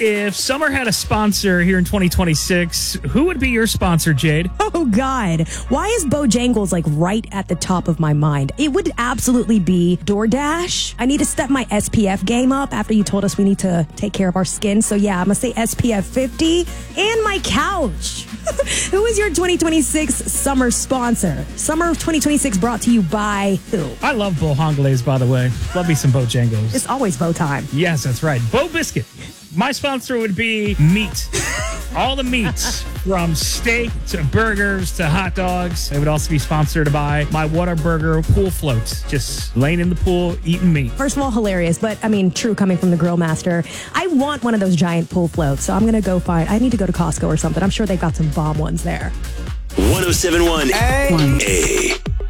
If Summer had a sponsor here in 2026, who would be your sponsor, Jade? Oh, God. Why is Bojangles like right at the top of my mind? It would absolutely be DoorDash. I need to step my SPF game up after you told us we need to take care of our skin. So, yeah, I'm going to say SPF 50 and my couch. Who is your 2026 summer sponsor? Summer of 2026 brought to you by who? I love Bojangles, by the way. Love me some Bojangles. It's always Bo time. Yes, that's right. Bo Biscuit. My sponsor would be meat. All the meats, from steak to burgers to hot dogs. It would also be sponsored by my Whataburger pool float. Just laying in the pool, eating meat. First of all, hilarious, but I mean, true coming from the grill master. I want one of those giant pool floats, so I'm going to go I need to go to Costco or something. I'm sure they've got some bomb ones there. 1071 A.